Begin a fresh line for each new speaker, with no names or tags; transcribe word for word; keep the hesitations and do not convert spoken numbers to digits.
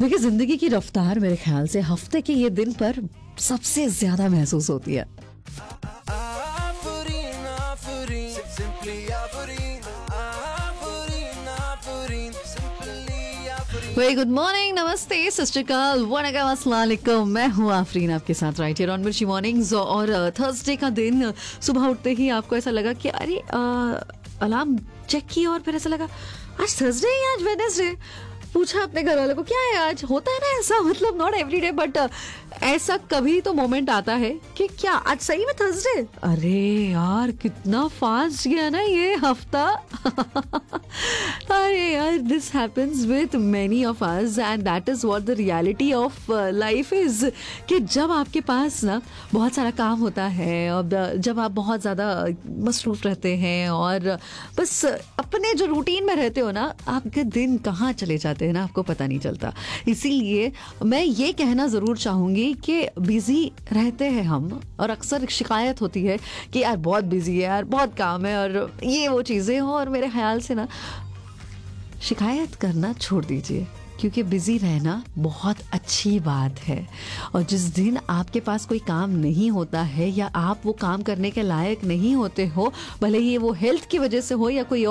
देखिए, जिंदगी की रफ्तार मेरे ख्याल से हफ्ते के ये दिन पर सबसे ज्यादा महसूस होती है।
Aferin, aferin, simply aferin, aferin, aferin, simply aferin.
Very good morning, नमस्ते, सत श्री अकाल, वनकम, अस्सलाम वालेकुम। मैं हूँ आफरीन आपके साथ राइट हियर ऑन मिर्ची मॉर्निंग्स। और थर्सडे का दिन, सुबह उठते ही आपको ऐसा लगा कि अरे अलार्म चेक की और फिर ऐसा लगा आज थर्सडे है या आज वेडनेसडे। पूछा अपने घर वालों को क्या है आज, होता है ना ऐसा, मतलब नॉट एवरीडे बट ऐसा कभी तो मोमेंट आता है कि क्या आज सही में थर्सडे। अरे यार कितना फास्ट गया ना ये हफ्ता। अरे यार, this happens with many of us and that is what the reality of life is कि जब आपके पास ना बहुत सारा काम होता है और जब आप बहुत ज़्यादा मसरूफ रहते हैं और बस अपने जो रूटीन में रहते हो ना, आपके दिन कहाँ चले जाते हैं ना आपको पता नहीं चलता। इसीलिए मैं ये कहना ज़रूर चाहूँगी कि बिजी रहते हैं हम और अक्सर शिकायत होती है कि यार बहुत बिजी है, यार बहुत काम है और ये वो चीज़ें हो। और मेरे ख्याल से ना शिकायत करना छोड़ दीजिए, क्योंकि बिजी रहना बहुत अच्छी बात है। और जिस दिन आपके पास कोई काम नहीं होता है या आप वो काम करने के लायक नहीं होते हो, भले ही वो हेल्थ की वजह से हो या कोई